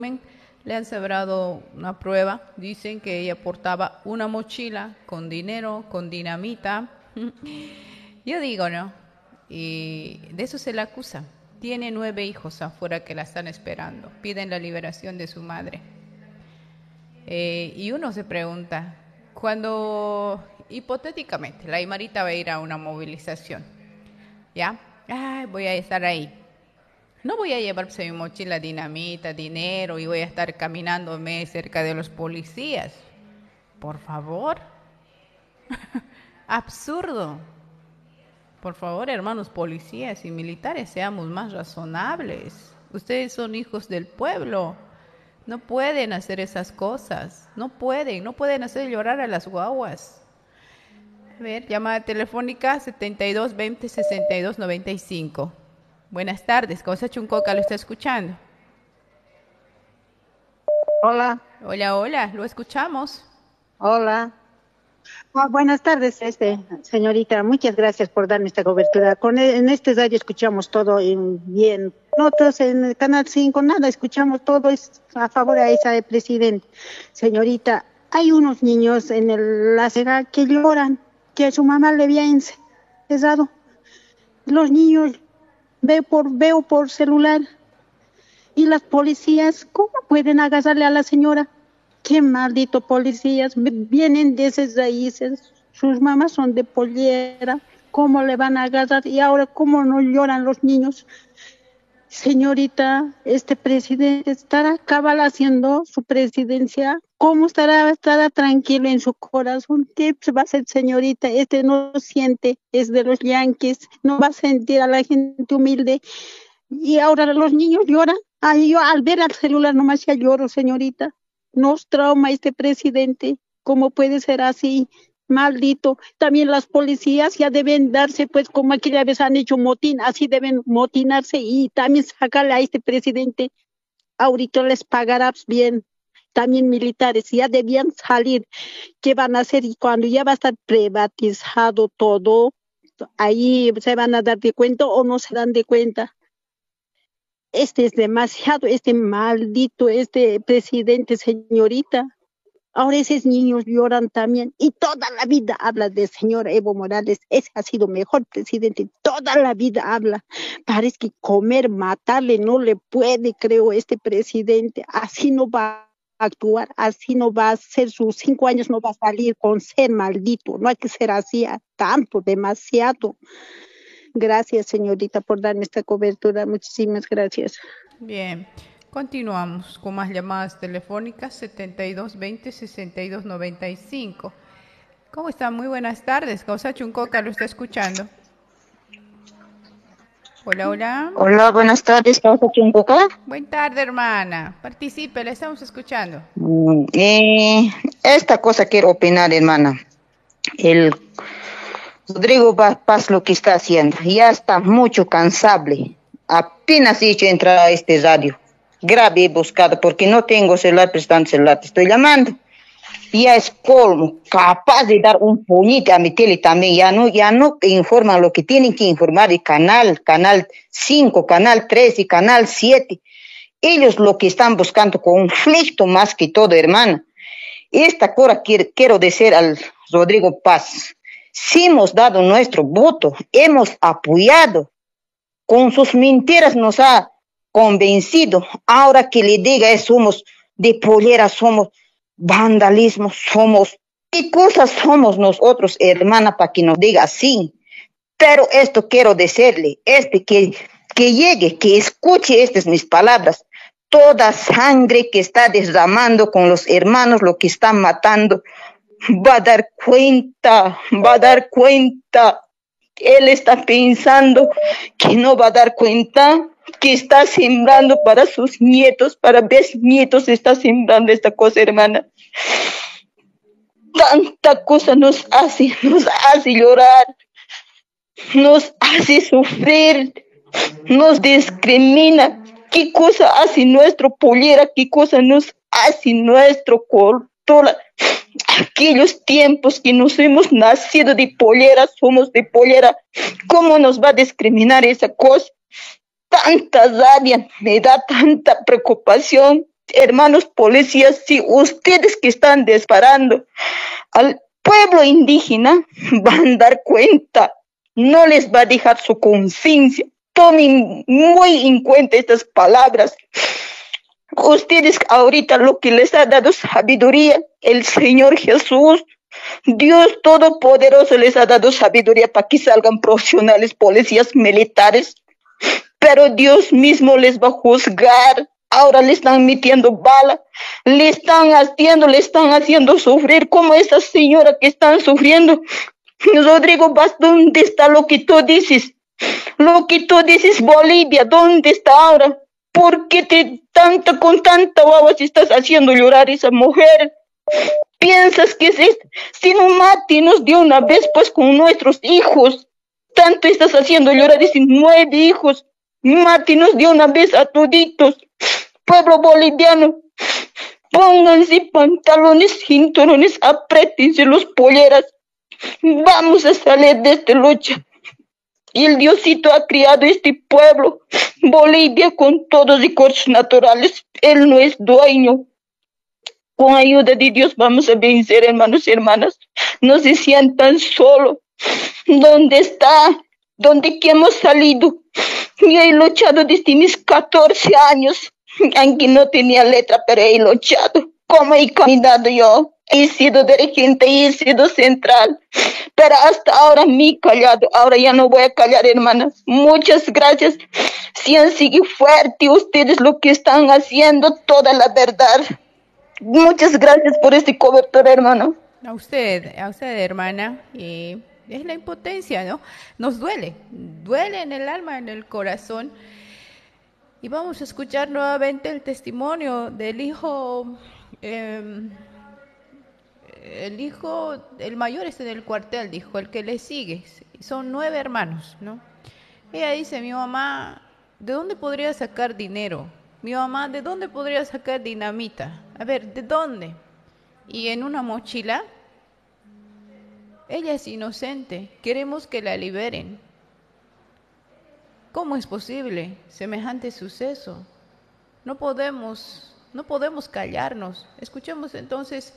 Le han celebrado una prueba. Dicen que ella portaba una mochila con dinero, con dinamita. Yo digo, ¿no? Y de eso se le acusa. Tiene 9 hijos afuera que la están esperando. Piden la liberación de su madre. Y uno se pregunta, cuando hipotéticamente la Aymarita va a ir a una movilización, ¿ya? Ay, voy a estar ahí. No voy a llevarse mi mochila dinamita, dinero y voy a estar caminándome cerca de los policías. Por favor. Absurdo. Por favor, hermanos policías y militares, seamos más razonables. Ustedes son hijos del pueblo. No pueden hacer esas cosas. No pueden hacer llorar a las guaguas. A ver, llamada telefónica 72 20 62 95. Buenas tardes, Causa Chuncoca, ¿lo está escuchando? Hola, Hola, hola, lo escuchamos. hola. Buenas tardes, señorita. Muchas gracias por darme esta cobertura. En este radio escuchamos todo bien. Nosotros en el Canal 5 nada, escuchamos todo es a favor a esa presidente. Señorita, hay unos niños la Sega que lloran, que su mamá le había encerrado. Los niños veo por celular. Y las policías, ¿cómo pueden agarrarle a la señora? Qué maldito policías, vienen de esas raíces, sus mamás son de pollera, ¿cómo le van a agarrar? Y ahora, ¿cómo no lloran los niños? Señorita, este presidente estará cabal haciendo su presidencia. ¿Cómo estará tranquilo en su corazón? ¿Qué va a hacer, señorita? Este no siente, es de los yanquis, no va a sentir a la gente humilde. Y ahora los niños lloran. Ay, yo al ver al celular nomás ya lloro, señorita. Nos trauma este presidente. ¿Cómo puede ser así? Maldito. También las policías ya deben darse, pues como aquella vez han hecho motín, así deben motinarse y también sacarle a este presidente. Ahorita les pagará bien. También militares ya debían salir. ¿Qué van a hacer? Y cuando ya va a estar privatizado todo, ahí se van a dar de cuenta o no se dan de cuenta. Este es demasiado, este maldito, este presidente, señorita. Ahora esos niños lloran también y toda la vida habla del señor Evo Morales. Ese ha sido mejor presidente. Toda la vida habla. Parece que comer, matarle no le puede, creo, este presidente. Así no va a actuar, así no va a ser sus 5 años, no va a salir con ser maldito. No hay que ser así, tanto, demasiado. Gracias, señorita, por darme esta cobertura. Muchísimas gracias. Bien, continuamos con más llamadas telefónicas 72 20 62 95. ¿Cómo está? Muy buenas tardes. Causa Chuncoca, lo está escuchando. Hola, hola. Hola, buenas tardes, ¿estás aquí en Coca? Buenas tardes, hermana. Participe, la estamos escuchando. Esta cosa quiero opinar, hermana. El Rodrigo Paz lo que está haciendo, ya está mucho cansable. Apenas he hecho entrar a este radio. Grave he buscado porque no tengo celular, prestando celular, te estoy llamando. Ya es colmo, capaz de dar un puñete a mi tele también, ya no informan lo que tienen que informar el canal 5, canal 3 y canal 7. Ellos lo que están buscando conflicto más que todo, hermana. Esta cosa quiero decir al Rodrigo Paz. Si hemos dado nuestro voto, hemos apoyado, con sus mentiras nos ha convencido. Ahora que le diga somos de pollera, somos vandalismo, somos, ¿qué cosas somos nosotros, hermana, para que nos diga así? Pero esto quiero decirle, que llegue, que escuche estas mis palabras. Toda sangre que está derramando con los hermanos, lo que están matando, va a dar cuenta, va a dar cuenta. Él está pensando que no va a dar cuenta, que está sembrando para sus nietos, para bisnietos, está sembrando esta cosa, hermana. Tanta cosa nos hace llorar, nos hace sufrir, nos discrimina. ¿Qué cosa hace nuestro pollera? ¿Qué cosa nos hace nuestro cultura? Aquellos tiempos que nos hemos nacido de pollera, somos de pollera. ¿Cómo nos va a discriminar esa cosa? Tanta rabia, me da tanta preocupación. Hermanos policías, si ustedes que están disparando al pueblo indígena van a dar cuenta, no les va a dejar su conciencia. Tomen muy en cuenta estas palabras. Ustedes ahorita lo que les ha dado sabiduría, el Señor Jesús, Dios Todopoderoso les ha dado sabiduría para que salgan profesionales, policías, militares, pero Dios mismo les va a juzgar. Ahora le están metiendo bala, le están haciendo sufrir, como esa señora que están sufriendo. Rodrigo Paz, ¿dónde está lo que tú dices? Lo que tú dices, Bolivia, ¿dónde está ahora? ¿Por qué con tanta guagua estás haciendo llorar a esa mujer? ¿Piensas que si no mátenos de una vez pues con nuestros hijos? Tanto estás haciendo llorar a esos 9 hijos. Mátenos de una vez a toditos. Pueblo boliviano, pónganse pantalones, cinturones, apriétense los polleras. Vamos a salir de esta lucha. Y el Diosito ha criado este pueblo, Bolivia, con todos los recursos naturales. Él no es dueño. Con ayuda de Dios vamos a vencer, hermanos y hermanas. No se sientan solos. ¿Dónde está? ¿Dónde que hemos salido? Yo he luchado desde mis 14 años. Aunque no tenía letra, pero he luchado. ¿Cómo he caminado yo? He sido dirigente y he sido central. Pero hasta ahora me he callado. Ahora ya no voy a callar, hermanas. Muchas gracias. Sean sigue fuerte ustedes lo que están haciendo, toda la verdad. Muchas gracias por este cobertura, hermano. A usted, hermana. Es la impotencia, ¿no? Nos duele en el alma, en el corazón. Y vamos a escuchar nuevamente el testimonio del hijo, el mayor está en el cuartel, dijo, el que le sigue. Son 9 hermanos, ¿no? Ella dice, mi mamá, ¿de dónde podría sacar dinero? Mi mamá, ¿de dónde podría sacar dinamita? A ver, ¿de dónde? Y en una mochila. Ella es inocente, queremos que la liberen. ¿Cómo es posible semejante suceso? No podemos callarnos. Escuchemos entonces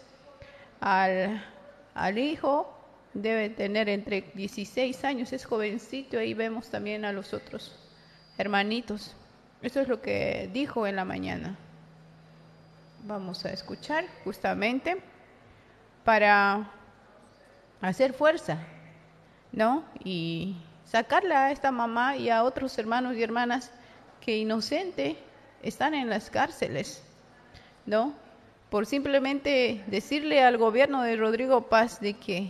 al hijo, debe tener entre 16 años, es jovencito, ahí vemos también a los otros hermanitos. Eso es lo que dijo en la mañana. Vamos a escuchar justamente para hacer fuerza, ¿no? Y sacarla a esta mamá y a otros hermanos y hermanas que inocente están en las cárceles, ¿no? Por simplemente decirle al gobierno de Rodrigo Paz de que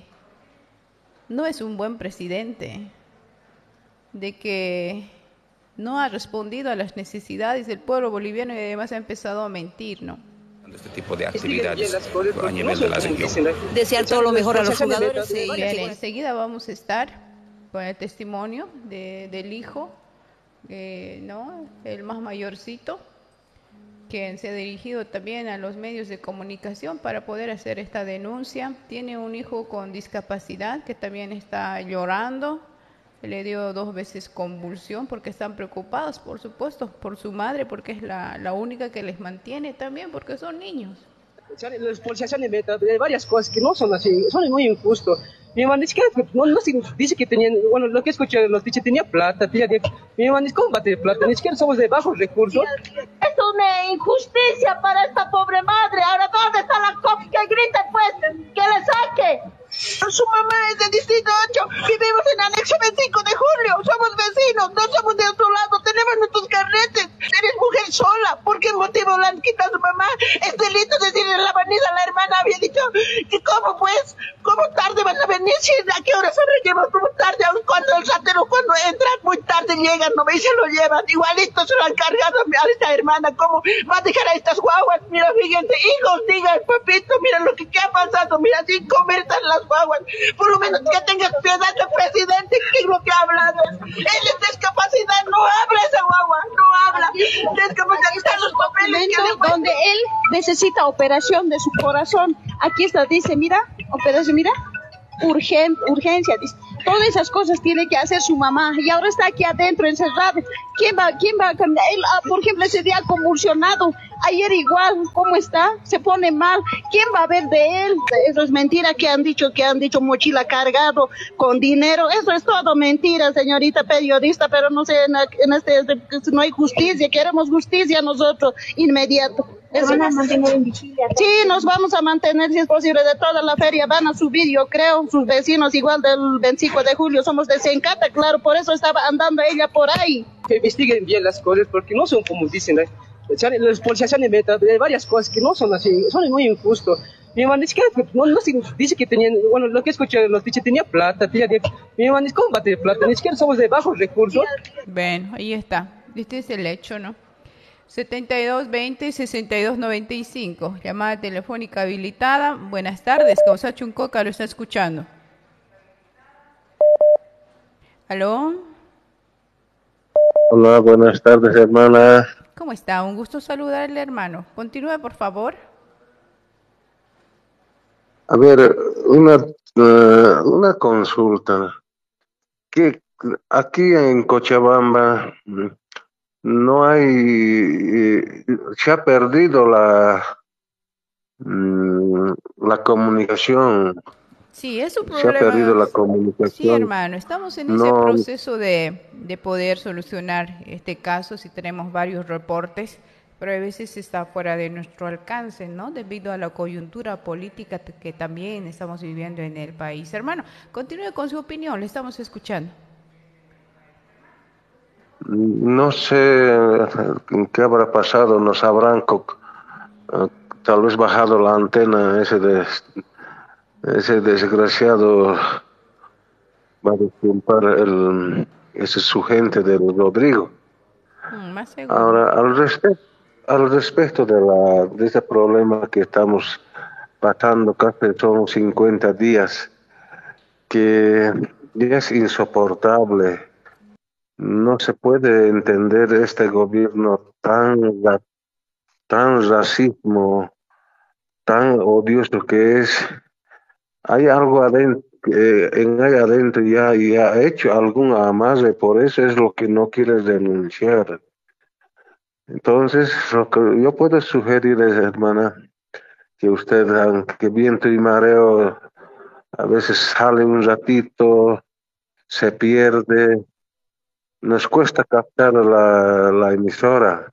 no es un buen presidente, de que no ha respondido a las necesidades del pueblo boliviano y además ha empezado a mentir, ¿no? Este tipo de actividades a nivel de la región. Desear todo lo mejor a los jugadores. Bien, enseguida vamos a estar con el testimonio del hijo, ¿no? El más mayorcito, quien se ha dirigido también a los medios de comunicación para poder hacer esta denuncia. Tiene un hijo con discapacidad que también está llorando. Le dio 2 veces convulsión porque están preocupados, por supuesto, por su madre, porque es la única que les mantiene también, porque son niños. Los policías han inventado de varias cosas que no son así, son muy injustos. Mi mamá dice que dice que tenían, bueno, lo que escuché, los dice tenía plata, mi mamá dice, ¿cómo va a tener plata? Ni siquiera somos de bajos recursos. Es una injusticia para esta pobre madre. Ahora, ¿dónde está la COP? Que grite, pues, que le saque. Su mamá es del distrito 8, vivimos en anexo 25 de julio, somos vecinos, no somos de otro lado, tenemos nuestros carnetes. Eres mujer sola, ¿por qué motivo la han quitado a su mamá? Es delito decirle a la Vanessa, la hermana había dicho que cómo pues, cómo tarde van a venir, si a qué hora se lo llevan, cómo tarde, cuando el satero cuando entra, muy tarde llegan, no me se lo llevan, igualito se lo han cargado a esta hermana, ¿cómo va a dejar a estas guaguas? Mira, fíjense, hijos, digan, papito, mira lo que ha pasado, mira, sin comer están las guaguas, por lo menos que tengas piedad del presidente, que es lo que ha hablado. Él es discapacidad, no habla esa guagua, no habla. Discapacidad, están los papeles que donde él necesita operación de su corazón. Aquí está, dice, mira, operación, mira, urgencia, dice. Todas esas cosas tiene que hacer su mamá y ahora está aquí adentro encerrado. ¿Quién va a cambiar? Él, por ejemplo, ese día convulsionado, ayer igual, ¿cómo está? Se pone mal. ¿Quién va a ver de él? Eso es mentira que han dicho mochila cargado con dinero. Eso es todo mentira, señorita periodista, pero no sé, no hay justicia. Queremos justicia nosotros, inmediato. ¿Se van a mantener en vigilia? Sí, nos vamos a mantener, si es posible, de toda la feria van a subir, yo creo, sus vecinos igual del 25 de julio, somos de Sencata, claro, por eso estaba andando ella por ahí. Que investiguen bien las cosas, porque no son como dicen, los policías se han inventado de varias cosas que no son así, son muy injustos. Mi mamá ni siquiera, no se dice que tenían, bueno, lo que escuché, los dice tenía plata, mi mamá dice, ¿cómo va a tener plata? Ni siquiera somos de bajos recursos. Ven, ahí está, este es el hecho, ¿no? 7220-6295, llamada telefónica habilitada. Buenas tardes, Causa Chuncoca, lo está escuchando. ¿Aló? Hola, buenas tardes, hermana. ¿Cómo está? Un gusto saludarle, hermano. Continúe, por favor. A ver, una consulta. Que aquí en Cochabamba no hay, se ha perdido la comunicación. Sí, es un Se ha perdido problema. la comunicación. Sí, hermano, estamos en ese proceso de poder solucionar este caso, si tenemos varios reportes, pero a veces está fuera de nuestro alcance, ¿no? Debido a la coyuntura política que también estamos viviendo en el país. Hermano, continúe con su opinión, le estamos escuchando. No sé qué habrá pasado, nos habrán tal vez bajado la antena, ese desgraciado va a disculpar ese su gente de Rodrigo. Más seguro. Ahora, al respecto de ese problema que estamos pasando, casi son 50 días, que ya es insoportable. No se puede entender este gobierno tan racismo, tan odioso que es. Hay algo adentro, ahí adentro ya ha hecho algún amarre, por eso es lo que no quiere denunciar. Entonces, lo que yo puedo sugerir es, hermana, que usted, aunque viento y mareo, a veces sale un ratito, se pierde, nos cuesta captar la emisora.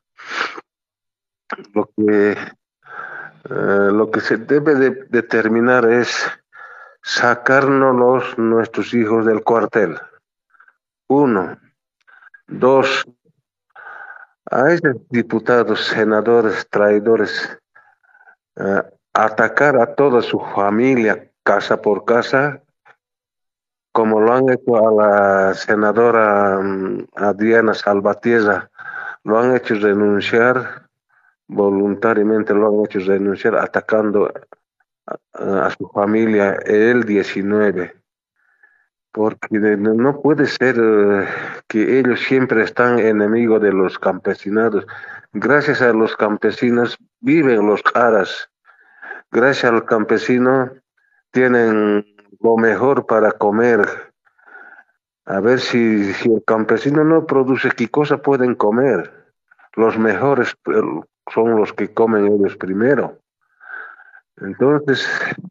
Lo que se debe de determinar es sacarnos nuestros hijos del cuartel. 1. 2. A esos diputados, senadores, traidores, atacar a toda su familia, casa por casa, como lo han hecho a la senadora Adriana Salvatierra, lo han hecho renunciar, voluntariamente lo han hecho renunciar, atacando a su familia el 19. Porque no puede ser que ellos siempre están enemigos de los campesinados. Gracias a los campesinos viven los aras. Gracias al campesino tienen lo mejor para comer. A ver si el campesino no produce, ¿qué cosa pueden comer? Los mejores son los que comen ellos primero. Entonces,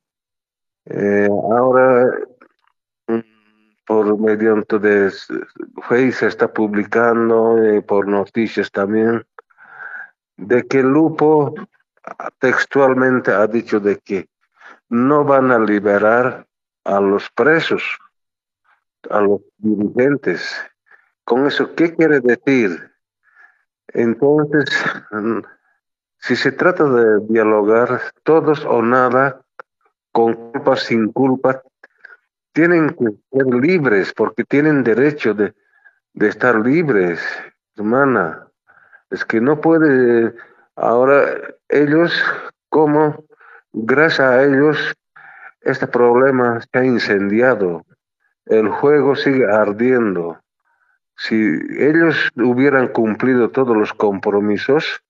ahora por medio de Facebook se está publicando, por noticias también, de que Lupo textualmente ha dicho de que no van a liberar a los presos, a los dirigentes. ¿Con eso qué quiere decir? Entonces, si se trata de dialogar, todos o nada, con culpa, sin culpa, tienen que ser libres porque tienen derecho de estar libres, hermana. Es que no puede, ahora ellos, como gracias a ellos, este problema se ha incendiado, el juego sigue ardiendo. Si ellos hubieran cumplido todos los compromisos,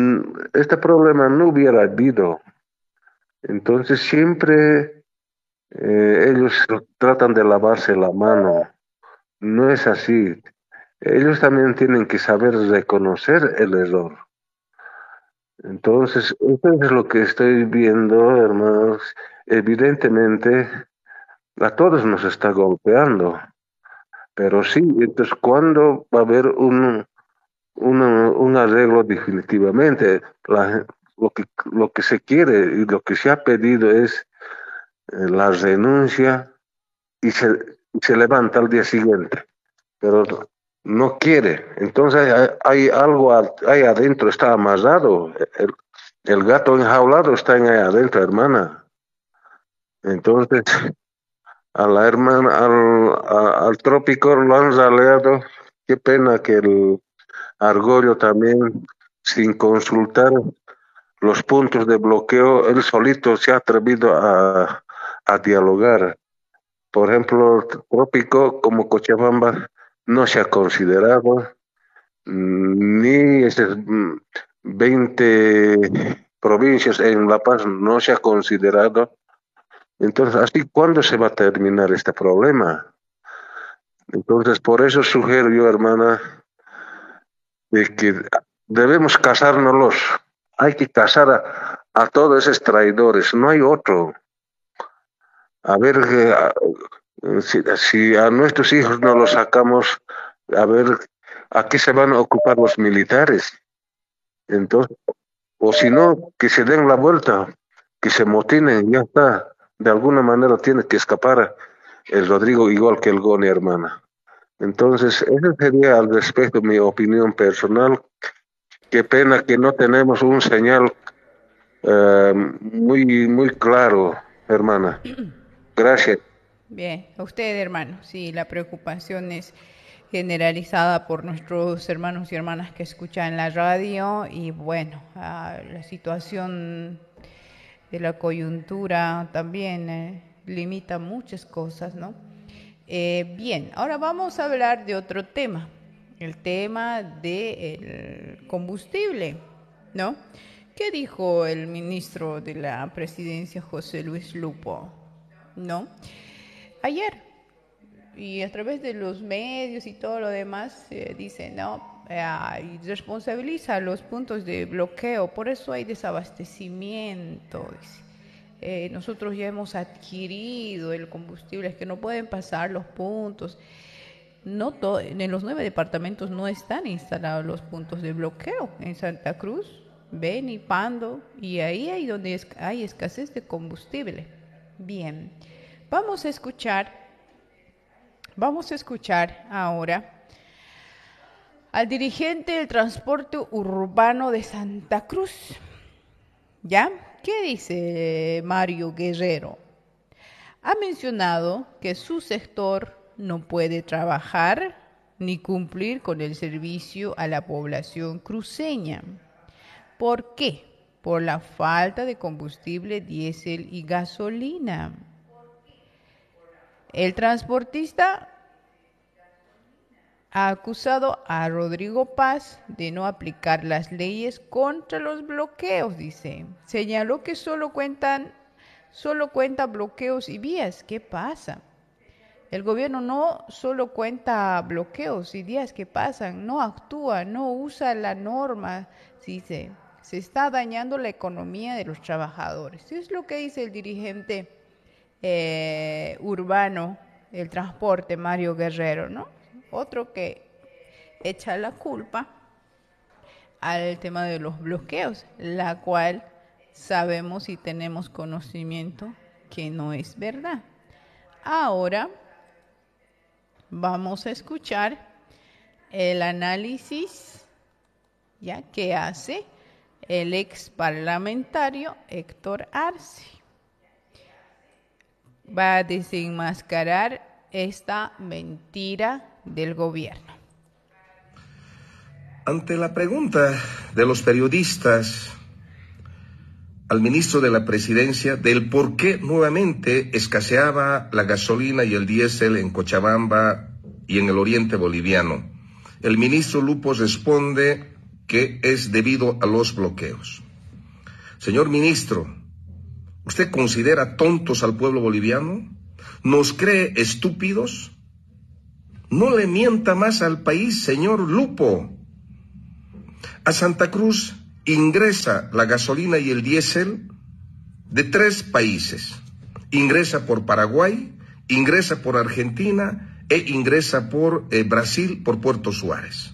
este problema no hubiera habido. Entonces siempre ellos tratan de lavarse la mano. No es así. Ellos también tienen que saber reconocer el error. Entonces, eso es lo que estoy viendo, hermanos. Evidentemente, a todos nos está golpeando, pero sí, entonces, ¿cuándo va a haber un arreglo definitivamente? Lo que se quiere y lo que se ha pedido es la renuncia y se levanta al día siguiente, pero no quiere. Entonces hay algo ahí adentro, está amarrado. El gato enjaulado está ahí adentro, hermana. Entonces, a la hermana, al trópico lo han raleado. Qué pena que el Argollo también, sin consultar los puntos de bloqueo, él solito se ha atrevido a dialogar. Por ejemplo, trópico como Cochabamba no se ha considerado, ni esas 20 provincias en La Paz no se ha considerado. Entonces, ¿así cuándo se va a terminar este problema? Entonces, por eso sugiero yo, hermana, de que debemos casárnoslos. Hay que casar a todos esos traidores, no hay otro. A ver, si a nuestros hijos no los sacamos, a ver, ¿a qué se van a ocupar los militares? Entonces, o si no, que se den la vuelta, que se motinen, ya está. De alguna manera tiene que escapar el Rodrigo igual que el Goni, hermana. Entonces, esa sería al respecto mi opinión personal. Qué pena que no tenemos un señal muy claro, hermana. Gracias. Bien, a usted, hermano. Sí, la preocupación es generalizada por nuestros hermanos y hermanas que escuchan la radio y bueno, la situación de la coyuntura también limita muchas cosas, ¿no? Bien, ahora vamos a hablar de otro tema, el tema del combustible, ¿no? ¿Qué dijo el ministro de la Presidencia, José Luis Lupo? ¿No? Ayer, y a través de los medios y todo lo demás, dice, ¿no? Y responsabiliza los puntos de bloqueo, por eso hay desabastecimiento, dice. Nosotros ya hemos adquirido el combustible, es que no pueden pasar los puntos. No en los 9 departamentos no están instalados los puntos de bloqueo. En Santa Cruz, Beni, Pando, y ahí hay donde hay escasez de combustible. Bien, vamos a escuchar ahora al dirigente del transporte urbano de Santa Cruz. ¿Ya? ¿Qué dice Mario Guerrero? Ha mencionado que su sector no puede trabajar ni cumplir con el servicio a la población cruceña. ¿Por qué? Por la falta de combustible diésel y gasolina. El transportista ha acusado a Rodrigo Paz de no aplicar las leyes contra los bloqueos, dice. Señaló que solo cuenta bloqueos y vías. ¿Qué pasa? El gobierno no solo cuenta bloqueos y días que pasan, no actúa, no usa la norma, dice. Se está dañando la economía de los trabajadores. Es lo que dice el dirigente urbano del transporte, Mario Guerrero, ¿no? Otro que echa la culpa al tema de los bloqueos, la cual sabemos y tenemos conocimiento que no es verdad. Ahora vamos a escuchar el análisis ya que hace el ex parlamentario Héctor Arce. Va a desenmascarar esta mentira del gobierno. Ante la pregunta de los periodistas al ministro de la Presidencia del por qué nuevamente escaseaba la gasolina y el diésel en Cochabamba y en el oriente boliviano, el ministro Lupo responde que es debido a los bloqueos. Señor ministro, ¿Usted considera tontos al pueblo boliviano? ¿Nos cree estúpidos? No le mienta más al país, señor Lupo. A Santa Cruz ingresa la gasolina y el diésel de 3 países. Ingresa por Paraguay, ingresa por Argentina e ingresa por Brasil, por Puerto Suárez.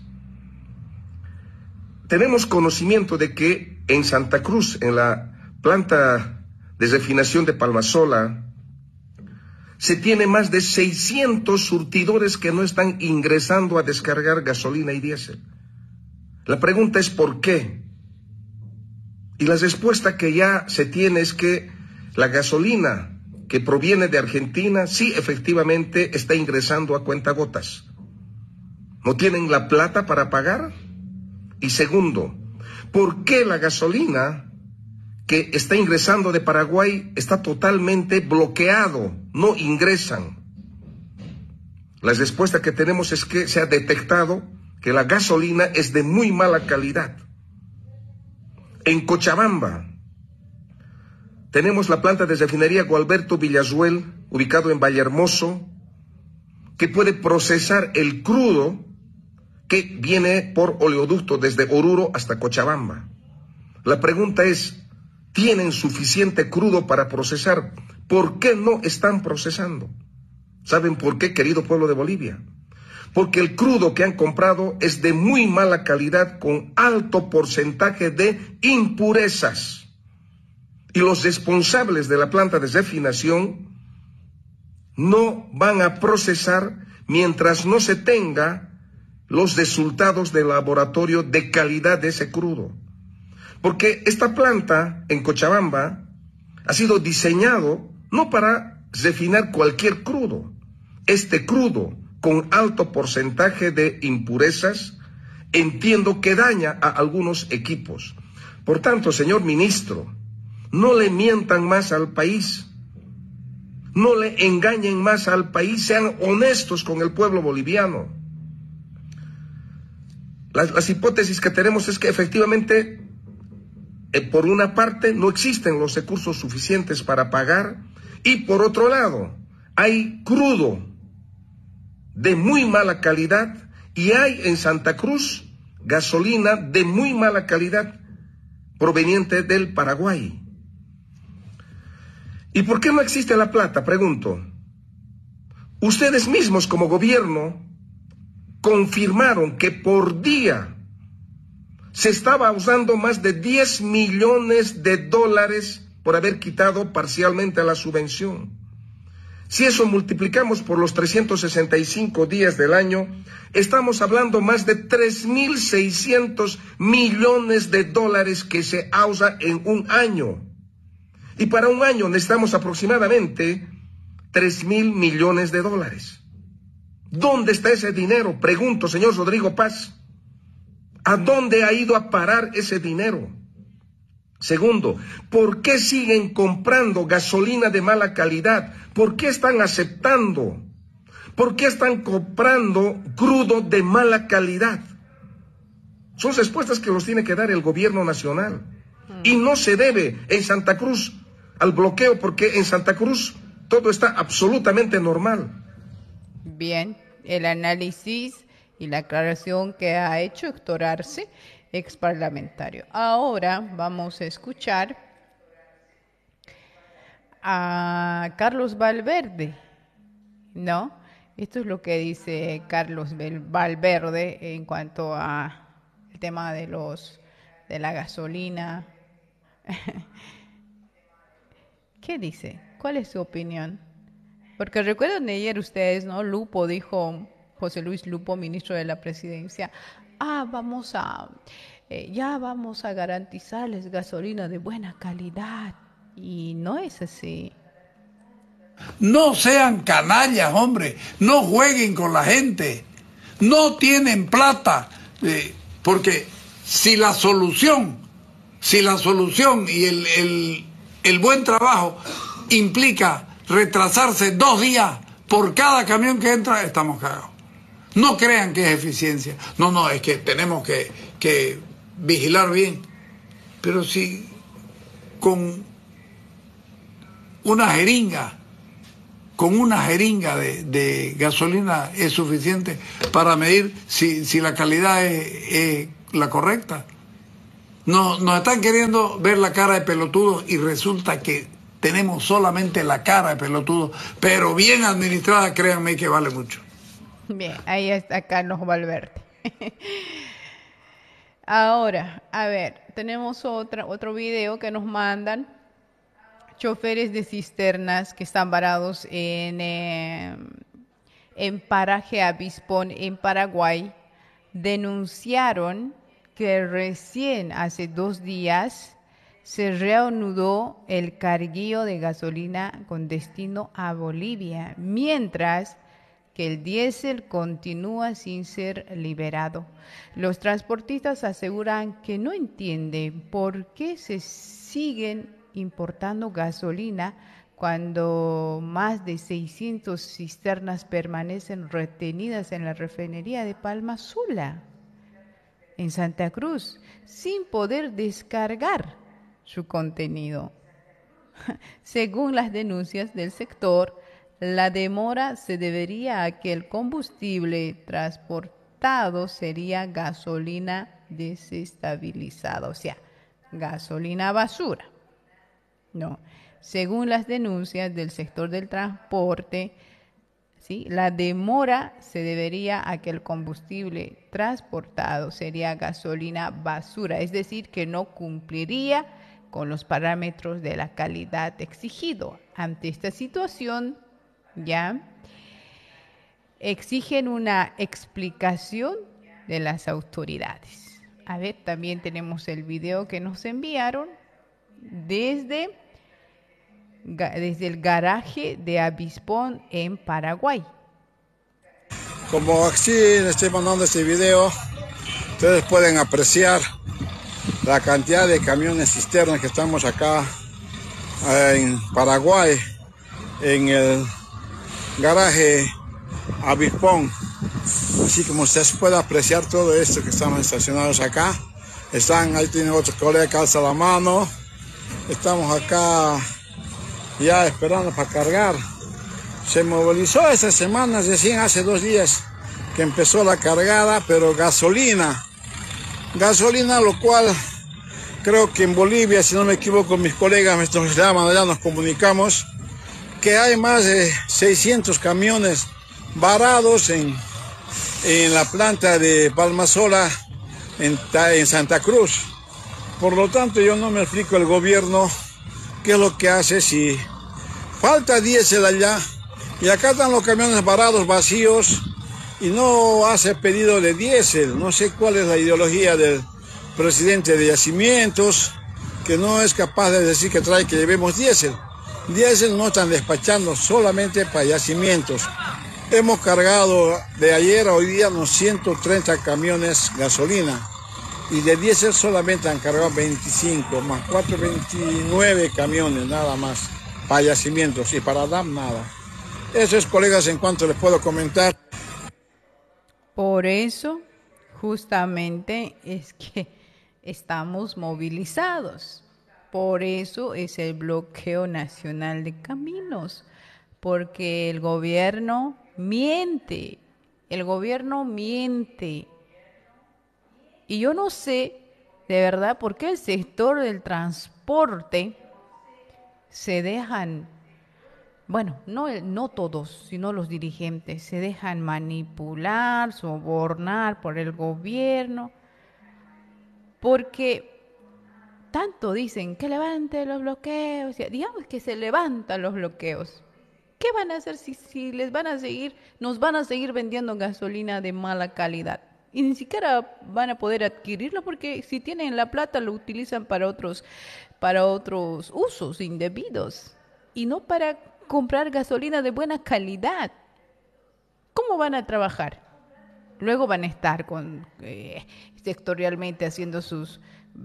Tenemos conocimiento de que en Santa Cruz, en la planta de refinación de Palmasola, se tiene más de 600 surtidores que no están ingresando a descargar gasolina y diésel. La pregunta es ¿por qué? Y la respuesta que ya se tiene es que la gasolina que proviene de Argentina sí efectivamente está ingresando a cuentagotas. ¿No tienen la plata para pagar? Y segundo, ¿por qué la gasolina que está ingresando de Paraguay está totalmente bloqueado? No ingresan. La respuesta que tenemos es que se ha detectado que la gasolina es de muy mala calidad. En Cochabamba tenemos la planta de refinería Gualberto Villazuel, ubicado en Vallehermoso, que puede procesar el crudo que viene por oleoducto desde Oruro hasta Cochabamba. La pregunta es, ¿tienen suficiente crudo para procesar? ¿Por qué no están procesando? ¿Saben por qué, querido pueblo de Bolivia? Porque el crudo que han comprado es de muy mala calidad, con alto porcentaje de impurezas. Y los responsables de la planta de refinación no van a procesar mientras no se tenga los resultados del laboratorio de calidad de ese crudo. Porque esta planta en Cochabamba ha sido diseñado no para refinar cualquier crudo. Este crudo con alto porcentaje de impurezas, entiendo que daña a algunos equipos. Por tanto, señor ministro, no le mientan más al país, no le engañen más al país, sean honestos con el pueblo boliviano. Las hipótesis que tenemos es que efectivamente, por una parte, no existen los recursos suficientes para pagar, y por otro lado, hay crudo de muy mala calidad y hay en Santa Cruz gasolina de muy mala calidad proveniente del Paraguay. ¿Y por qué no existe la plata? Pregunto. Ustedes mismos como gobierno confirmaron que por día se estaba usando más de 10 millones de dólares por haber quitado parcialmente la subvención. Si eso multiplicamos por los 365 días del año, estamos hablando más de 3.600 millones de dólares que se usa en un año. Y para un año necesitamos aproximadamente 3.000 millones de dólares. ¿Dónde está ese dinero? Pregunto, señor Rodrigo Paz. ¿A dónde ha ido a parar ese dinero? Segundo, ¿por qué siguen comprando gasolina de mala calidad? ¿Por qué están aceptando? ¿Por qué están comprando crudo de mala calidad? Son respuestas que los tiene que dar el gobierno nacional. Y no se debe en Santa Cruz al bloqueo, porque en Santa Cruz todo está absolutamente normal. Bien, el análisis y la aclaración que ha hecho Héctor Arce, ex parlamentario. Ahora vamos a escuchar a Carlos Valverde, ¿no? Esto es lo que dice Carlos Valverde en cuanto a el tema de la gasolina. ¿Qué dice? ¿Cuál es su opinión? Porque recuerdan ayer ustedes, ¿no? Lupo dijo, José Luis Lupo, ministro de la Presidencia, ya vamos a garantizarles gasolina de buena calidad. Y no es así. No sean canallas, hombre. No jueguen con la gente. No tienen plata. Porque si la solución y el buen trabajo implica retrasarse 2 días por cada camión que entra, estamos cagados. No crean que es eficiencia. No, es que tenemos que vigilar bien. Pero si con una jeringa, con una jeringa de gasolina es suficiente para medir si la calidad es la correcta. Nos están queriendo ver la cara de pelotudos y resulta que tenemos solamente la cara de pelotudos, pero bien administrada, créanme que vale mucho. Bien, ahí está Carlos Valverde. Ahora, a ver, tenemos otro video que nos mandan. Choferes de cisternas que están varados en Paraje Abispón, en Paraguay, denunciaron que recién hace 2 días se reanudó el carguío de gasolina con destino a Bolivia, mientras que el diésel continúa sin ser liberado. Los transportistas aseguran que no entienden por qué se siguen importando gasolina cuando más de 600 cisternas permanecen retenidas en la refinería de Palma Sola, en Santa Cruz, sin poder descargar su contenido. Según las denuncias del sector, la demora se debería a que el combustible transportado sería gasolina desestabilizada, o sea, gasolina basura. No, según las denuncias del sector del transporte, ¿sí?, la demora se debería a que el combustible transportado sería gasolina basura, es decir, que no cumpliría con los parámetros de la calidad exigido. Ante esta situación, ya exigen una explicación de las autoridades. A ver, también tenemos el video que nos enviaron desde el garaje de Abispón en Paraguay. Como así les estoy mandando este video, ustedes pueden apreciar la cantidad de camiones cisternas que estamos acá en Paraguay, en el garaje Abispón. Así como ustedes pueden apreciar todo esto que estamos estacionados acá. Ahí tienen otros colegas que alzan la mano. Estamos acá ya esperando para cargar. Se movilizó esta semana, recién hace 2 días que empezó la cargada, pero gasolina, lo cual creo que en Bolivia, si no me equivoco, mis colegas me llaman, allá nos comunicamos, que hay más de 600 camiones varados en la planta de Palma Sola, en Santa Cruz. Por lo tanto, yo no me explico el gobierno qué es lo que hace si falta diésel allá y acá están los camiones varados vacíos y no hace pedido de diésel. No sé cuál es la ideología del presidente de Yacimientos, que no es capaz de decir que llevemos diésel. Diésel no están despachando solamente para Yacimientos. Hemos cargado de ayer a hoy día unos 130 camiones gasolina. Y de diésel solamente han cargado 25, más 4, 29 camiones nada más, para Yacimientos, y para DAM nada. Eso es, colegas, en cuanto les puedo comentar. Por eso, justamente, es que estamos movilizados. Por eso es el bloqueo nacional de caminos, porque el gobierno miente. Y yo no sé, de verdad, por qué el sector del transporte se dejan, bueno, no todos, sino los dirigentes, se dejan manipular, sobornar por el gobierno, porque tanto dicen que levante los bloqueos, digamos que se levantan los bloqueos. ¿Qué van a hacer si nos van a seguir vendiendo gasolina de mala calidad? Y ni siquiera van a poder adquirirlo porque si tienen la plata lo utilizan para otros usos indebidos y no para comprar gasolina de buena calidad. ¿Cómo van a trabajar? Luego van a estar sectorialmente haciendo sus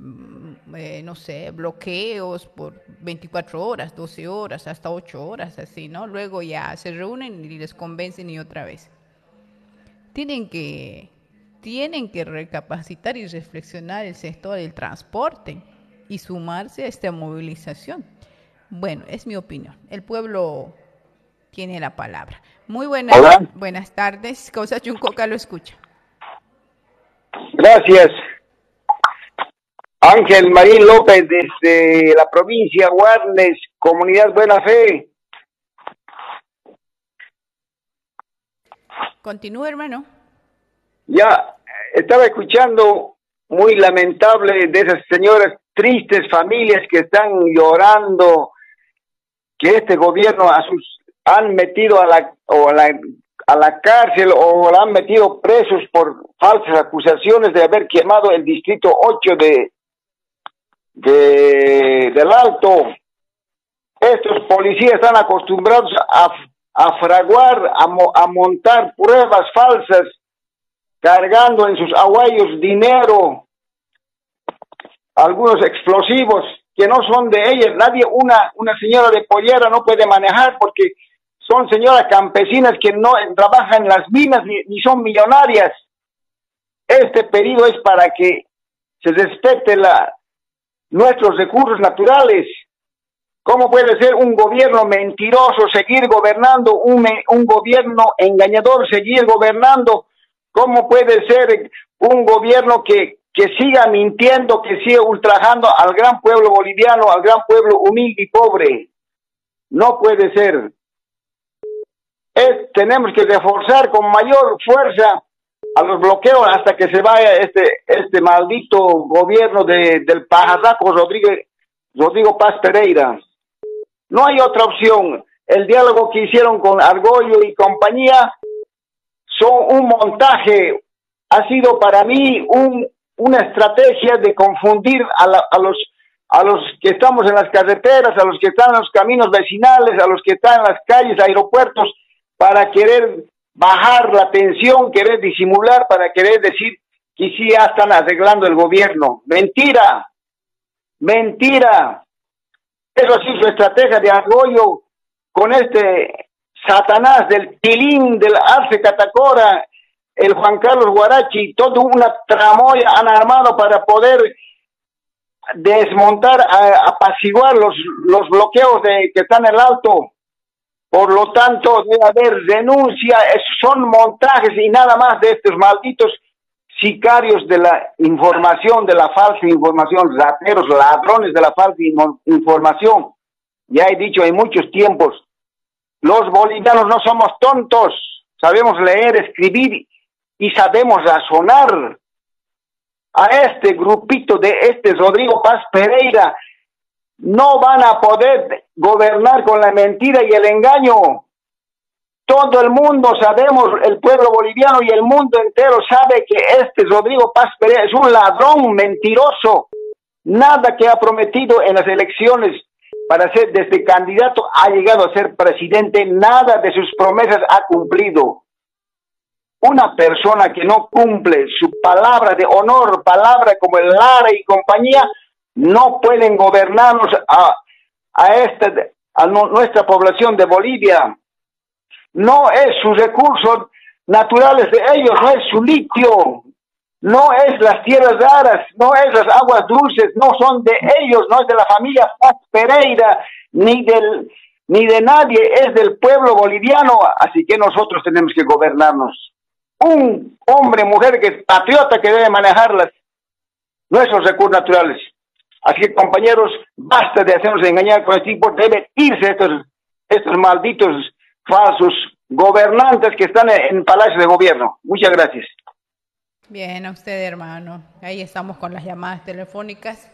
bloqueos por 24 horas, 12 horas, hasta 8 horas, así, ¿no? Luego ya se reúnen y les convencen y otra vez. Tienen que recapacitar y reflexionar el sector del transporte y sumarse a esta movilización. Bueno, es mi opinión. El pueblo tiene la palabra. Muy buenas tardes. Causa Chuncoca lo escucha. Gracias. Ángel Marín López desde la provincia Guarnes, Comunidad Buena Fe. Continúe, hermano. Ya, estaba escuchando muy lamentable de esas señoras tristes familias que están llorando que este gobierno han metido a la cárcel o la han metido presos por falsas acusaciones de haber quemado el distrito 8 del Alto. Estos policías están acostumbrados a fraguar, a montar pruebas falsas, cargando en sus aguayos dinero, algunos explosivos que no son de ellas. Nadie, una señora de Pollera no puede manejar porque son señoras campesinas que no trabajan en las minas ni son millonarias. Este pedido es para que se respete nuestros recursos naturales. ¿Cómo puede ser un gobierno mentiroso seguir gobernando, un gobierno engañador seguir gobernando? ¿Cómo puede ser un gobierno que siga mintiendo, que siga ultrajando al gran pueblo boliviano, al gran pueblo humilde y pobre? No puede ser. Tenemos que reforzar con mayor fuerza a los bloqueos hasta que se vaya este maldito gobierno del pajarraco Rodrigo Paz Pereira. No hay otra opción. El diálogo que hicieron con Argollo y compañía son un montaje. Ha sido para mí una estrategia de confundir a los que estamos en las carreteras, a los que están en los caminos vecinales, a los que están en las calles, aeropuertos, para querer bajar la tensión, querer disimular, para querer decir que sí ya están arreglando el gobierno. Mentira, mentira. Eso sí, su estrategia de Argollo con este Satanás del Tilín, del Arce Catacora, el Juan Carlos Guarachi, toda una tramoya han armado para poder desmontar, apaciguar los bloqueos que están en el Alto. Por lo tanto, debe haber denuncia, son montajes y nada más de estos malditos sicarios de la información, de la falsa información, rateros, ladrones de la falsa información. Ya he dicho en muchos tiempos, los bolivianos no somos tontos, sabemos leer, escribir y sabemos razonar. A este grupito de Rodrigo Paz Pereira no van a poder gobernar con la mentira y el engaño. Todo el mundo sabemos, el pueblo boliviano y el mundo entero sabe que Rodrigo Paz Pereira es un ladrón mentiroso. Nada que ha prometido en las elecciones para ser desde candidato ha llegado a ser presidente, nada de sus promesas ha cumplido. Una persona que no cumple su palabra de honor, palabra como el Lara y compañía, no pueden gobernarnos a nuestra población de Bolivia. No es sus recursos naturales de ellos, no es su litio, no es las tierras raras, no es las aguas dulces, no son de ellos, no es de la familia Paz Pereira, ni de nadie, es del pueblo boliviano, así que nosotros tenemos que gobernarnos. Un hombre, mujer que es patriota que debe manejar nuestros recursos naturales. Así que, compañeros, basta de hacernos engañar con este tipo, deben irse estos malditos falsos gobernantes que están en Palacio de Gobierno. Muchas gracias. Bien, a usted, hermano. Ahí estamos con las llamadas telefónicas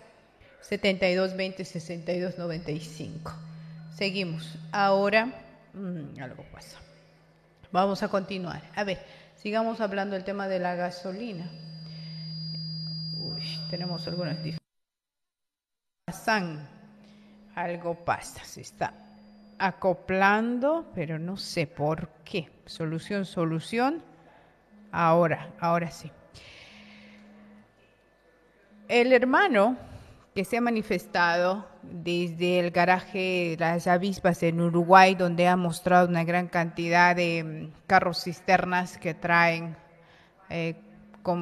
7220-6295. Seguimos. Ahora, algo pasa. Vamos a continuar. A ver, sigamos hablando del tema de la gasolina. Tenemos algunas diferencias. Algo pasa, se está acoplando, pero no sé por qué. Solución. Ahora sí. El hermano que se ha manifestado desde el garaje Las Avispas en Uruguay, donde ha mostrado una gran cantidad de carros cisternas que traen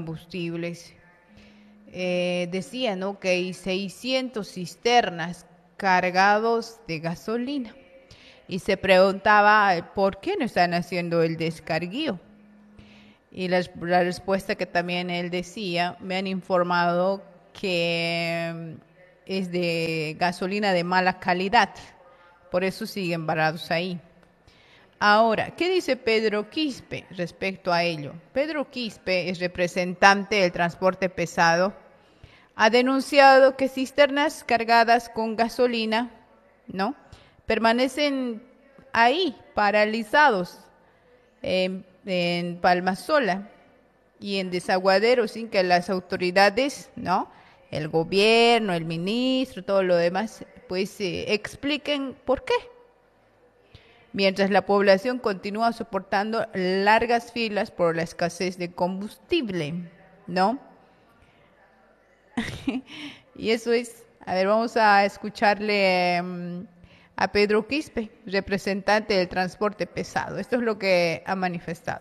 combustibles, decía, ¿no?, que hay 600 cisternas cargados de gasolina. Y se preguntaba por qué no están haciendo el descarguío. Y la respuesta que también él decía, me han informado que es de gasolina de mala calidad, por eso siguen varados ahí. Ahora, ¿qué dice Pedro Quispe respecto a ello? Pedro Quispe es representante del transporte pesado, ha denunciado que cisternas cargadas con gasolina, ¿no?, permanecen ahí, paralizados, en Palmasola y en desaguaderos, sin que las autoridades, ¿no?, el gobierno, el ministro, todo lo demás, pues expliquen por qué. Mientras la población continúa soportando largas filas por la escasez de combustible, ¿no? Y eso es, a ver, vamos a escucharle a Pedro Quispe, representante del transporte pesado. Esto es lo que ha manifestado.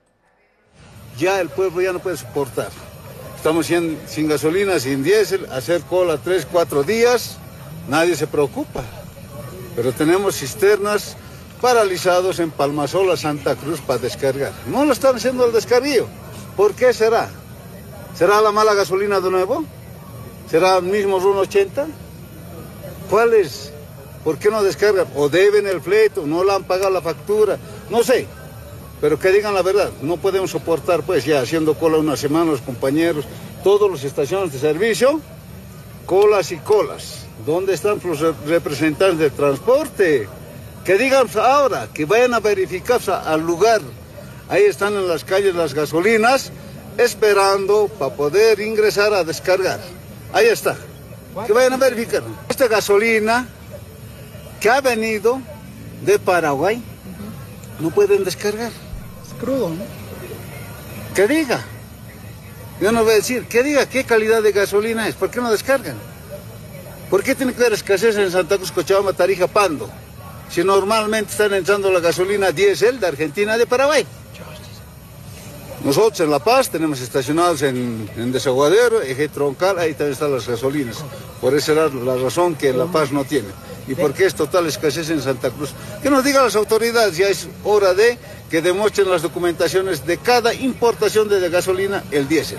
Ya el pueblo ya no puede soportar. Estamos sin gasolina, sin diésel, hacer cola 3, 4 días, nadie se preocupa. Pero tenemos cisternas paralizados en Palmasola, Santa Cruz para descargar. No lo están haciendo el descarguío. ¿Por qué será? ¿Será la mala gasolina de nuevo? ¿Será el mismo RUN 80? ¿Cuál es? ¿Por qué no descargan? ¿O deben el fleto? ¿No le han pagado la factura? No sé. Pero que digan la verdad. No podemos soportar, pues, ya haciendo cola una semana los compañeros, todas las estaciones de servicio, colas y colas. ¿Dónde están los representantes del transporte? Que digan ahora, que vayan a verificar al lugar. Ahí están en las calles las gasolinas, esperando para poder ingresar a descargar. Ahí está. Que vayan a verificar. Esta gasolina que ha venido de Paraguay, no pueden descargar. Es crudo, ¿no? Que diga. Yo no voy a decir, que diga qué calidad de gasolina es. ¿Por qué no descargan? ¿Por qué tiene que haber escasez en Santa Cruz, Cochabamba, Tarija, Pando? Si normalmente están entrando la gasolina diésel de Argentina y de Paraguay. Nosotros en La Paz tenemos estacionados en Desaguadero, Eje Troncal, ahí también están las gasolinas. Por esa es la razón que La Paz no tiene. ¿Y por qué es total escasez en Santa Cruz? Que nos digan las autoridades, ya es hora de que demuestren las documentaciones de cada importación de gasolina, el diésel.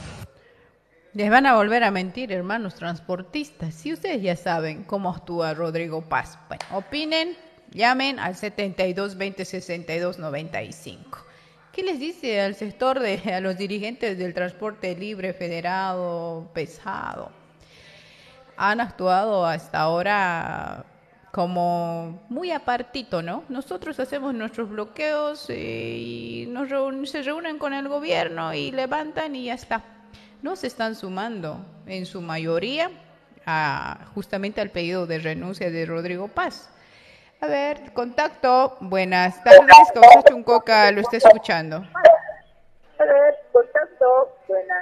Les van a volver a mentir, hermanos transportistas. Si ustedes ya saben cómo actúa Rodrigo Paz, bueno, opinen, llamen al 72 20 62 95. ¿Qué les dice al sector a los dirigentes del transporte libre, federado, pesado? Han actuado hasta ahora como muy apartito, ¿no? Nosotros hacemos nuestros bloqueos y se reúnen con el gobierno y levantan y ya está. No se están sumando en su mayoría justamente al pedido de renuncia de Rodrigo Paz. A ver, contacto. Buenas tardes, Causa Chuncoca, lo está escuchando. A ver, contacto. Buenas.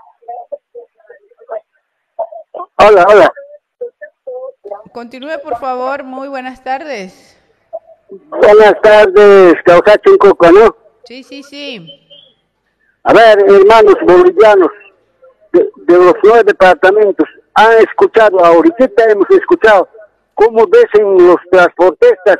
Hola. Continúe, por favor. Muy buenas tardes. Buenas tardes, Causa Chuncoca, ¿no? Sí. A ver, hermanos bolivianos, de los 9 departamentos, han escuchado, ahorita hemos escuchado cómo dicen los transportistas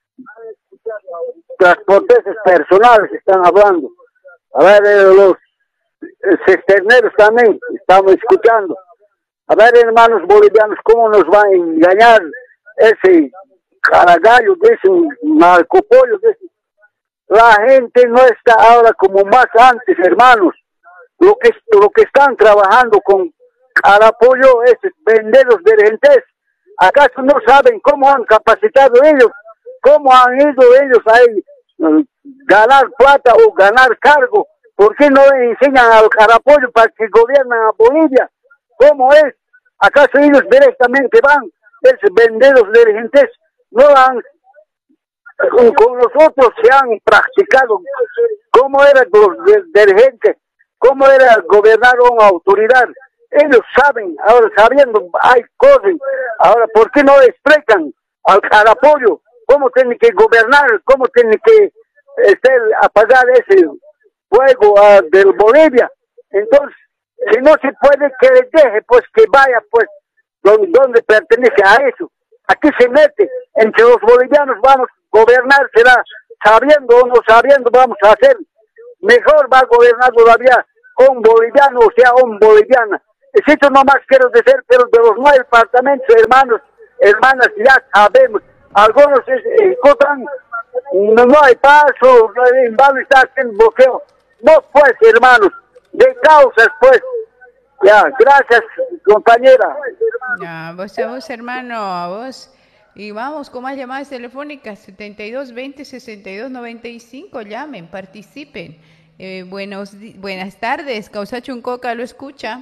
personales están hablando. A ver, los cisterneros también estamos escuchando. A ver, hermanos bolivianos, cómo nos va a engañar ese caragallo, dicen narcopollo, dicen. La gente no está ahora como más antes, hermanos. Lo que están trabajando con carapollo es vender los dirigentes. ¿Acaso no saben cómo han capacitado ellos? ¿Cómo han ido ellos a ganar plata o ganar cargo? ¿Por qué no enseñan al carapollo para que gobiernen a Bolivia? ¿Cómo es? ¿Acaso ellos directamente van? Es vender los dirigentes. No han, con nosotros se han practicado. ¿Cómo era los dirigentes? ¿Cómo era gobernar una autoridad? Ellos saben, ahora sabiendo, hay cosas. Ahora, ¿por qué no explican al carapollo cómo tiene que gobernar, cómo tiene que apagar ese fuego del Bolivia? Entonces, si no se puede que le deje, pues que vaya, pues, ¿Dónde pertenece a eso? Aquí se mete, entre los bolivianos vamos a gobernar, será sabiendo o no sabiendo, vamos a hacer. Mejor va a gobernar todavía un boliviano, o sea, un boliviana. Esto nomás quiero decir, pero de los 9 departamentos, hermanas, ya sabemos. Algunos encuentran, no hay paso, en vano está haciendo bloqueo. No, pues, hermanos, de causas, pues. Ya, gracias, compañera. Ya, a vos, hermano, a vos. Y vamos con más llamadas telefónicas, 72 20 62 95, llamen, participen. Buenas tardes, Causachuncoca lo escucha.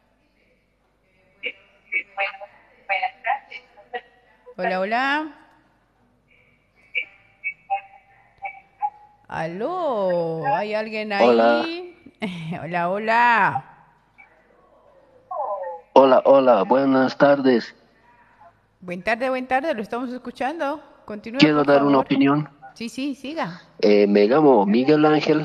Hola, hola. Aló, ¿hay alguien ahí? Hola. Hola, hola. Hola, buenas tardes. Buen tarde, lo estamos escuchando. Continúa, Quiero por dar favor. una opinión. Sí, siga. Me llamo Miguel Ángel.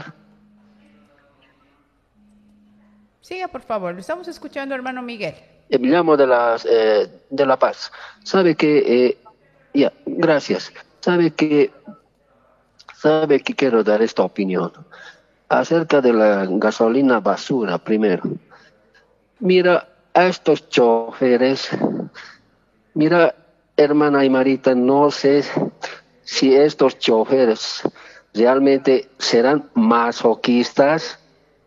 Siga, por favor, lo estamos escuchando, hermano Miguel. Me llamo de La Paz. Sabe que, gracias. Sabe que quiero dar esta opinión acerca de la gasolina basura primero. Mira, a estos choferes, mira, hermana Aymarita, no sé si estos choferes realmente serán masoquistas,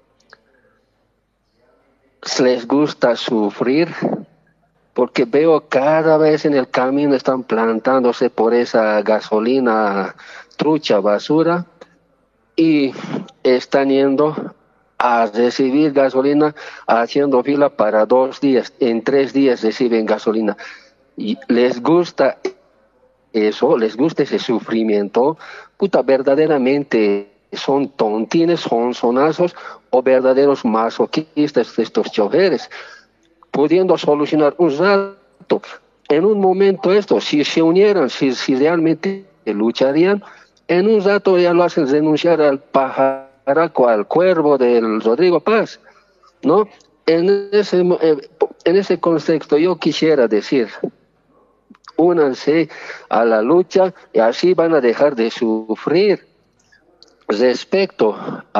les gusta sufrir, porque veo cada vez en el camino están plantándose por esa gasolina trucha basura y están yendo a recibir gasolina haciendo fila para 2 días, en 3 días reciben gasolina. Y les gusta eso, les gusta ese sufrimiento. Puta, verdaderamente son tontines, son sonazos o verdaderos masoquistas estos choferes, pudiendo solucionar un rato, en un momento esto, si se unieran, si realmente lucharían, en un rato ya lo hacen renunciar al pajaraco, al cuervo del Rodrigo Paz, ¿no? En ese contexto yo quisiera decir, únanse a la lucha y así van a dejar de sufrir. Respecto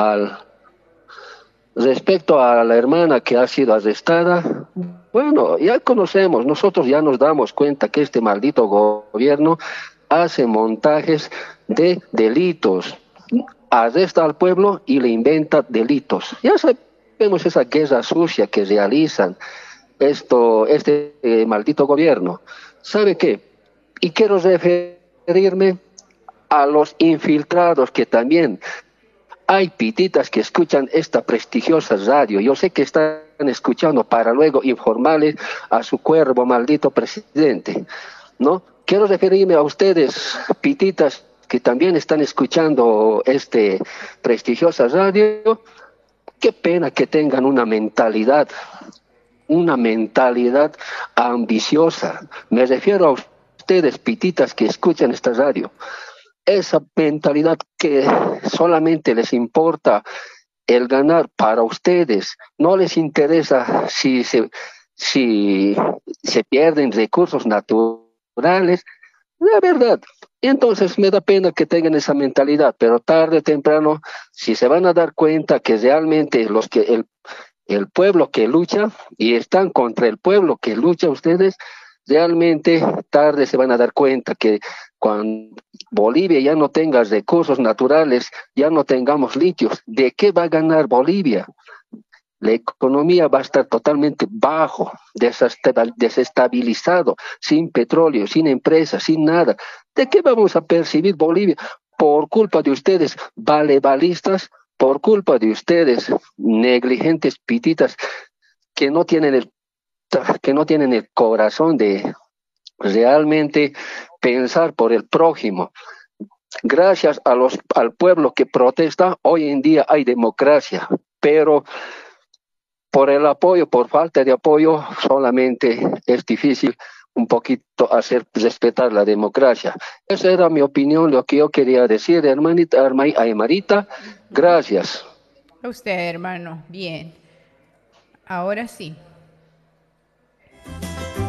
a la hermana que ha sido arrestada, bueno, ya conocemos, nosotros ya nos damos cuenta que este maldito gobierno hace montajes de delitos, arresta al pueblo y le inventa delitos. Ya sabemos esa guerra sucia que realizan este maldito gobierno. ¿Sabe qué? Y quiero referirme a los infiltrados, que también hay pititas que escuchan esta prestigiosa radio. Yo sé que están escuchando para luego informarles a su cuervo maldito presidente, ¿no? Quiero referirme a ustedes, pititas, que también están escuchando este prestigiosa radio. Qué pena que tengan una mentalidad ambiciosa. Me refiero a ustedes, pititas, que escuchan esta radio. Esa mentalidad que solamente les importa el ganar para ustedes, no les interesa si se pierden recursos naturales, la verdad. Entonces me da pena que tengan esa mentalidad, pero tarde o temprano, si se van a dar cuenta que realmente el pueblo que lucha y están contra el pueblo que lucha ustedes, realmente tarde se van a dar cuenta que cuando Bolivia ya no tenga recursos naturales, ya no tengamos litios, ¿de qué va a ganar Bolivia? La economía va a estar totalmente bajo, desestabilizado, sin petróleo, sin empresas, sin nada. ¿De qué vamos a percibir Bolivia? Por culpa de ustedes, valebalistas, por culpa de ustedes, negligentes pititas, que no tienen el corazón de realmente pensar por el prójimo. Gracias al pueblo que protesta, hoy en día hay democracia, pero por falta de apoyo, solamente es difícil un poquito hacer respetar la democracia. Esa era mi opinión, lo que yo quería decir, hermanita Aymarita. Gracias. A usted, hermano. Bien. Ahora sí.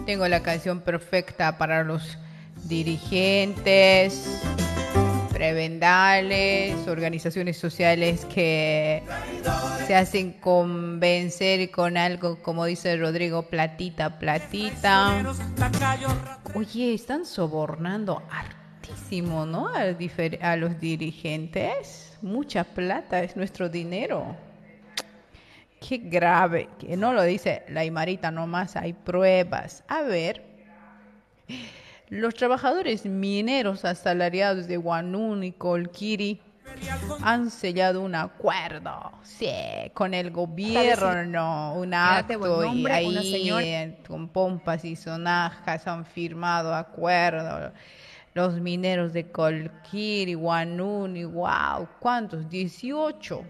Tengo la canción perfecta para los dirigentes, prebendales, organizaciones sociales que se hacen convencer con algo, como dice Rodrigo, platita, platita. Oye, están sobornando hartísimo, ¿no? A los dirigentes. Mucha plata, es nuestro dinero. Qué grave, que no lo dice la Aymarita nomás, hay pruebas. A ver, los trabajadores mineros asalariados de Huanuni y Colquiri han sellado un acuerdo, sí, con el gobierno, un acto, y ahí con pompas y sonajas han firmado acuerdos. Los mineros de Colquiri, Huanuni, wow, ¿cuántos? 18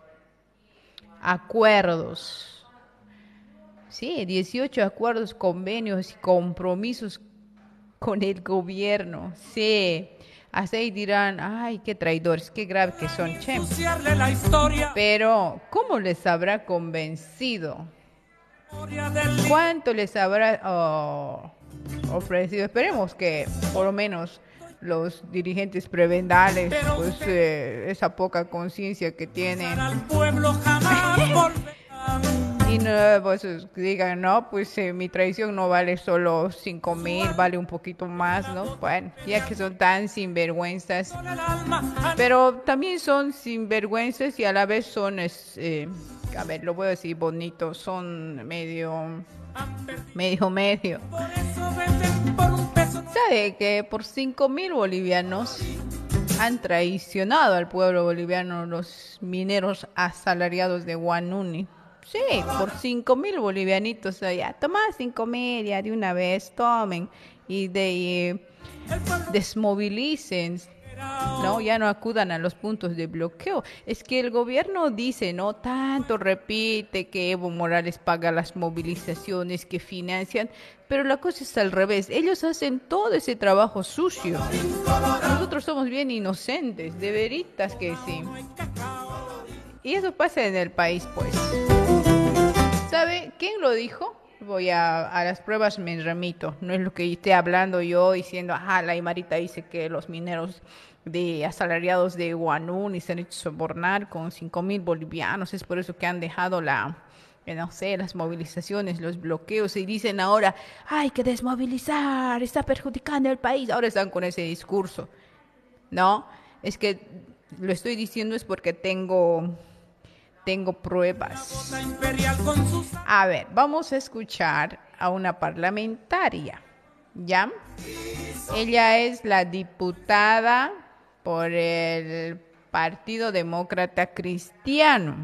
acuerdos. Sí, 18 acuerdos, convenios y compromisos con el gobierno. Sí, así dirán, ay, qué traidores, qué grave que son, che. Pero, ¿cómo les habrá convencido? ¿Cuánto les habrá ofrecido? Esperemos que por lo menos los dirigentes prebendales, pues esa poca conciencia que tienen y no, pues digan, no, pues mi traición no vale solo 5,000, vale un poquito más, ¿no? Bueno, ya que son tan sinvergüenzas, pero también son sinvergüenzas y a la vez son, a ver, lo voy a decir bonito, son medio. ¿Sabe que por 5,000 bolivianos han traicionado al pueblo boliviano los mineros asalariados de Huanuni? Sí, por 5,000 bolivianitos, ya, toma 5,000 ya de una vez, tomen y desmovilicen, ¿no? Ya no acudan a los puntos de bloqueo. Es que el gobierno dice, ¿no? Tanto repite que Evo Morales paga las movilizaciones, que financian, pero la cosa es al revés. Ellos hacen todo ese trabajo sucio. Nosotros somos bien inocentes, de veritas que sí. Y eso pasa en el país, pues. ¿Sabe quién lo dijo? Voy a las pruebas, me remito. No es lo que esté hablando yo diciendo, la Aymarita dice que los mineros de asalariados de Huanuni se han hecho sobornar con 5,000 bolivianos. Es por eso que han dejado las movilizaciones, los bloqueos, y dicen ahora, hay que desmovilizar, está perjudicando al país. Ahora están con ese discurso. No, es que lo estoy diciendo es porque tengo pruebas. A ver, vamos a escuchar a una parlamentaria, ¿ya? Ella es la diputada por el Partido Demócrata Cristiano.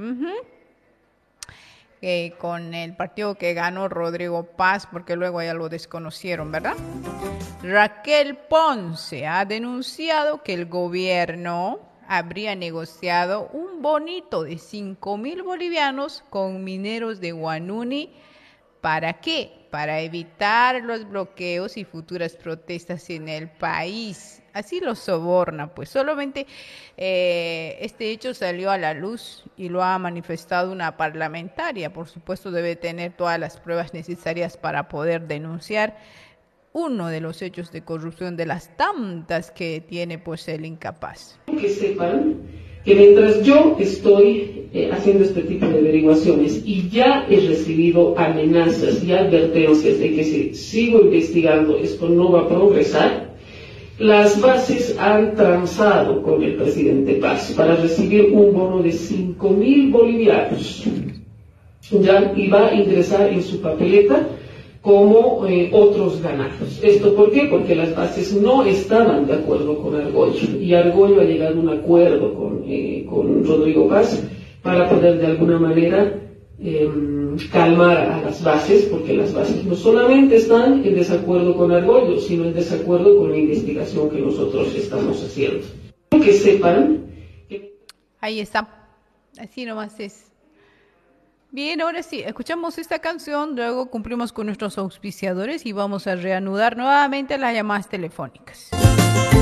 Con el partido que ganó Rodrigo Paz, porque luego ya lo desconocieron, ¿verdad? Raquel Ponce ha denunciado que el gobierno habría negociado un bonito de 5,000 bolivianos con mineros de Huanuni. ¿Para qué? Para evitar los bloqueos y futuras protestas en el país. Así lo soborna, pues solamente este hecho salió a la luz y lo ha manifestado una parlamentaria. Por supuesto debe tener todas las pruebas necesarias para poder denunciar uno de los hechos de corrupción de las tantas que tiene pues el incapaz. Que sepan que mientras yo estoy haciendo este tipo de averiguaciones y ya he recibido amenazas y advertencias de que si sigo investigando esto no va a progresar, las bases han transado con el presidente Paz para recibir un bono de 5,000 bolivianos, ¿ya? Y va a ingresar en su papeleta como otros ganados. ¿Esto por qué? Porque las bases no estaban de acuerdo con Argollo y Argollo ha llegado a un acuerdo con Rodrigo Paz para poder de alguna manera calmar a las bases, porque las bases no solamente están en desacuerdo con Argollo, sino en desacuerdo con la investigación que nosotros estamos haciendo. Que sepan que... Ahí está, así nomás es. Bien, ahora sí, escuchamos esta canción, luego cumplimos con nuestros auspiciadores y vamos a reanudar nuevamente las llamadas telefónicas.